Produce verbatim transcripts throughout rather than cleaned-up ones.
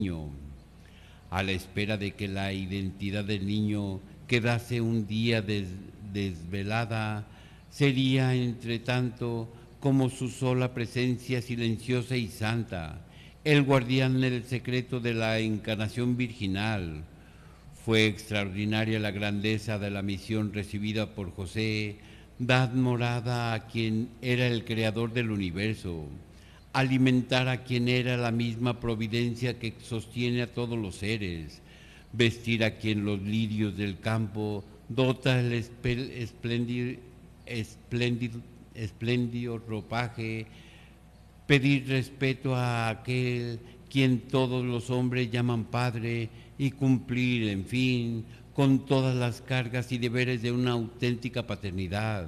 niño, a la espera de que la identidad del niño quedase un día des- desvelada, sería entre tanto como su sola presencia silenciosa y santa, el guardián del secreto de la encarnación virginal. Fue extraordinaria la grandeza de la misión recibida por José, dar morada a quien era el creador del universo, alimentar a quien era la misma providencia que sostiene a todos los seres, vestir a quien los lirios del campo dota el espléndido, espléndido, espléndido ropaje, pedir respeto a aquel quien todos los hombres llaman Padre y cumplir, en fin, con todas las cargas y deberes de una auténtica paternidad.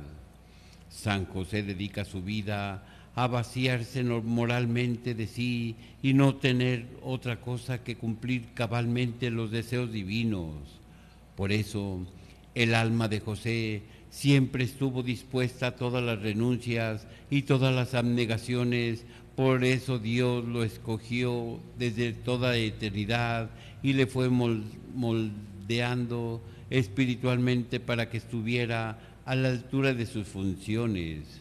San José dedica su vida a vaciarse moralmente de sí y no tener otra cosa que cumplir cabalmente los deseos divinos. Por eso, el alma de José siempre estuvo dispuesta a todas las renuncias y todas las abnegaciones. Por eso Dios lo escogió desde toda eternidad y le fue moldeando espiritualmente para que estuviera a la altura de sus funciones.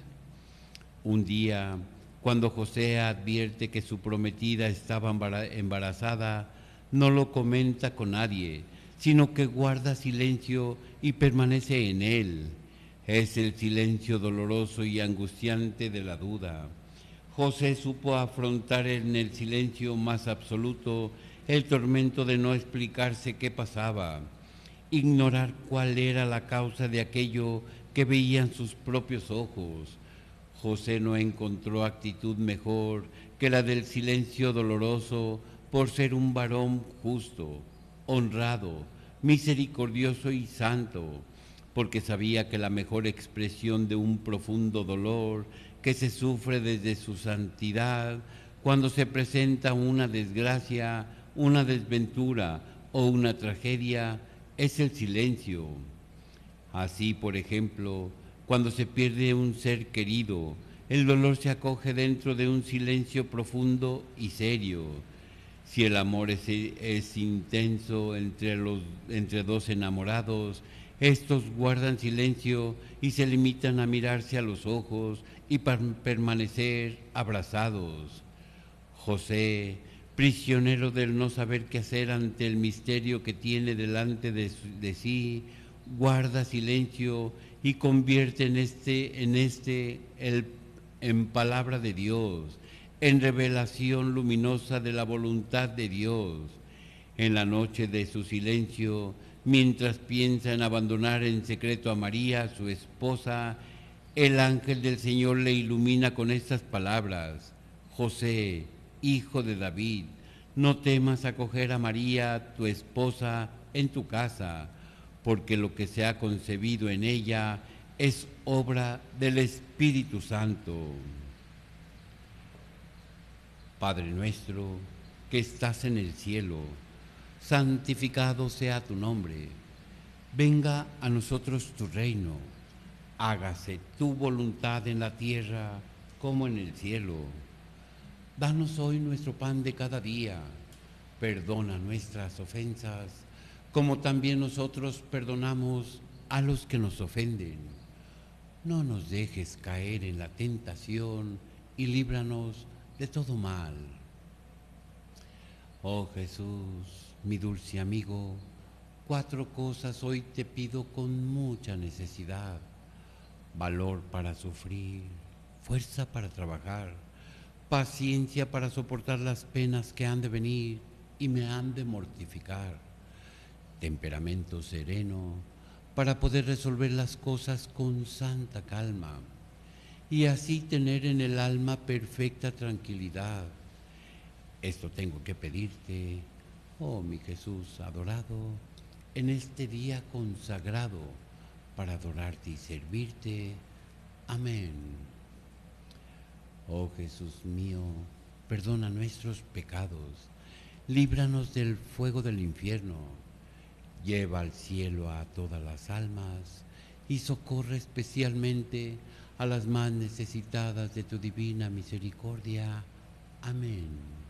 Un día, cuando José advierte que su prometida estaba embarazada, no lo comenta con nadie, sino que guarda silencio y permanece en él. Es el silencio doloroso y angustiante de la duda. José supo afrontar en el silencio más absoluto el tormento de no explicarse qué pasaba, ignorar cuál era la causa de aquello que veían sus propios ojos. José no encontró actitud mejor que la del silencio doloroso por ser un varón justo, honrado, misericordioso y santo, porque sabía que la mejor expresión de un profundo dolor que se sufre desde su santidad, cuando se presenta una desgracia, una desventura o una tragedia, es el silencio. Así, por ejemplo, cuando se pierde un ser querido, el dolor se acoge dentro de un silencio profundo y serio. Si el amor es, es intenso entre, los, entre dos enamorados, estos guardan silencio y se limitan a mirarse a los ojos y para permanecer abrazados. José, prisionero del no saber qué hacer ante el misterio que tiene delante de, su, de sí, guarda silencio y convierte en este, en este el, en palabra de Dios, en revelación luminosa de la voluntad de Dios. En la noche de su silencio, mientras piensa en abandonar en secreto a María, su esposa, el ángel del Señor le ilumina con estas palabras: José, hijo de David, no temas acoger a María, tu esposa, en tu casa, porque lo que se ha concebido en ella es obra del Espíritu Santo. Padre nuestro, que estás en el cielo, santificado sea tu nombre. Venga a nosotros tu reino. Hágase tu voluntad en la tierra como en el cielo. Danos hoy nuestro pan de cada día. Perdona nuestras ofensas, como también nosotros perdonamos a los que nos ofenden. No nos dejes caer en la tentación y líbranos de todo mal. Oh Jesús, mi dulce amigo, cuatro cosas hoy te pido con mucha necesidad: valor para sufrir, fuerza para trabajar, paciencia para soportar las penas que han de venir y me han de mortificar, temperamento sereno para poder resolver las cosas con santa calma y así tener en el alma perfecta tranquilidad. Esto tengo que pedirte, oh mi Jesús adorado, en este día consagrado para adorarte y servirte. Amén. Oh Jesús mío, perdona nuestros pecados, líbranos del fuego del infierno, lleva al cielo a todas las almas y socorre especialmente a las más necesitadas de tu divina misericordia. Amén.